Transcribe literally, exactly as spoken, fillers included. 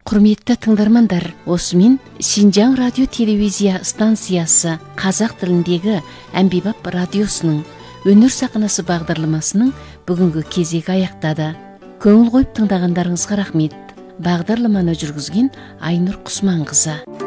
Құрметті тыңдармандар, осымен Шинжаң радио телевизия станциясы қазақ тіліндегі әмбебап радиосының өнер сахнасы бағдарламасының бүгінгі кезегі аяқтады. Көңіл қойып тыңдағандарыңызға рахмет. Бағдарламаны жүргізген Айнұр Құсманқызы.